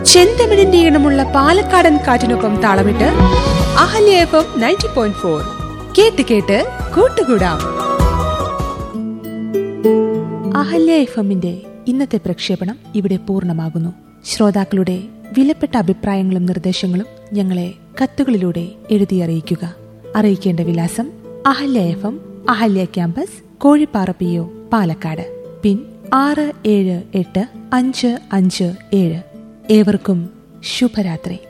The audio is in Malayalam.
ചെന്തമിഴിന്റെ ഈണമുള്ള പാലക്കാടൻ കാറ്റിനൊപ്പം താളമിട്ട് അഹല്യ FM 90.4 കേട്ട് കേട്ട് കൂട്ടുകൂടാം. അഹല്യ FMന്റെ ഇന്നത്തെ പ്രക്ഷേപണം ഇവിടെ പൂർണ്ണമാകുന്നു. ശ്രോതാക്കളുടെ വിലപ്പെട്ട അഭിപ്രായങ്ങളും നിർദ്ദേശങ്ങളും ഞങ്ങളെ കത്തുകളിലൂടെ എഴുതി അറിയിക്കുക. അറിയിക്കേണ്ട വിലാസം: Ahalya FM, Ahalya campus, Kozhippara PO, Palakkad. പിൻ 678557. ഏവർക്കും ശുഭരാത്രി.